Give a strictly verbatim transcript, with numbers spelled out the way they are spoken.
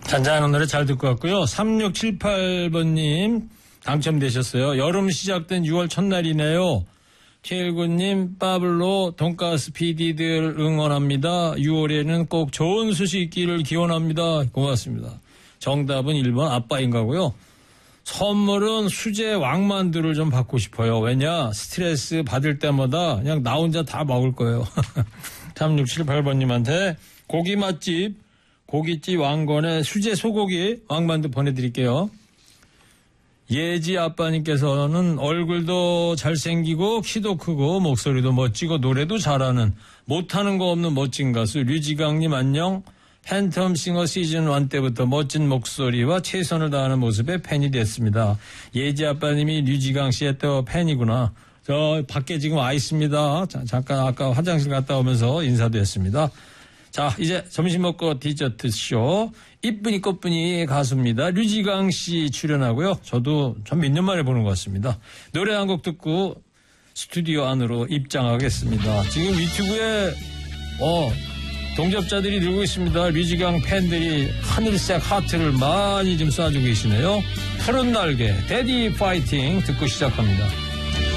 잔잔한 노래 잘 듣고 왔고요. 삼육칠팔 번님 당첨되셨어요. 여름 시작된 유월 첫날이네요. 최일구님, 빠블로 돈가스 피디들 응원합니다. 유월에는 꼭 좋은 소식 있기를 기원합니다. 고맙습니다. 정답은 일 번 아빠인가고요. 선물은 수제 왕만두를 좀 받고 싶어요. 왜냐? 스트레스 받을 때마다 그냥 나 혼자 다 먹을 거예요. 삼육칠팔 번님한테 고기 맛집, 고깃집 왕건의 수제 소고기 왕만두 보내드릴게요. 예지 아빠님께서는 얼굴도 잘생기고 키도 크고 목소리도 멋지고 노래도 잘하는 못하는 거 없는 멋진 가수 류지강님 안녕. 팬텀싱어 시즌 일 때부터 멋진 목소리와 최선을 다하는 모습에 팬이 됐습니다. 예지 아빠님이 류지강 씨의 또 팬이구나. 저 밖에 지금 와 있습니다. 자, 잠깐 아까 화장실 갔다 오면서 인사도 했습니다. 자, 이제 점심 먹고 디저트 쇼. 이쁜이 꽃분이 가수입니다. 류지강 씨 출연하고요. 저도 전 몇 년 만에 보는 것 같습니다. 노래 한 곡 듣고 스튜디오 안으로 입장하겠습니다. 지금 유튜브에 어 동접자들이 늘고 있습니다. 류지강 팬들이 하늘색 하트를 많이 좀 쏴주고 계시네요. 푸른 날개, 데디 파이팅 듣고 시작합니다.